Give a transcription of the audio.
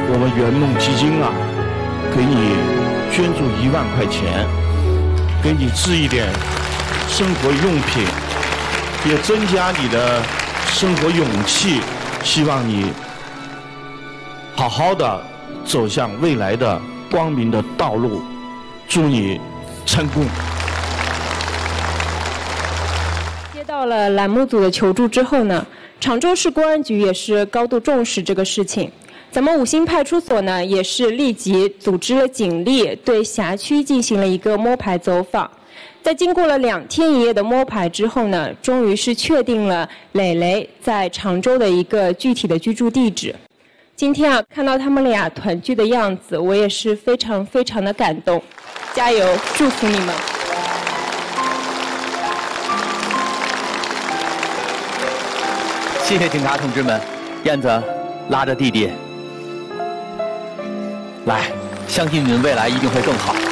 我们圆梦基金啊，给你捐助1万块钱，给你置一点生活用品，也增加你的生活勇气，希望你好好的走向未来的光明的道路，祝你成功。 接到了栏目组的求助之后呢，常州市公安局也是高度重视这个事情。咱们五星派出所呢，也是立即组织了警力，对辖区进行了一个摸排走访。在经过了2天1夜的摸排之后呢，终于是确定了磊磊在常州的一个具体的居住地址。今天啊，看到他们俩团聚的样子，我也是非常非常的感动。加油，祝福你们！ 谢谢警察同志们，燕子拉着弟弟来，相信你们未来一定会更好。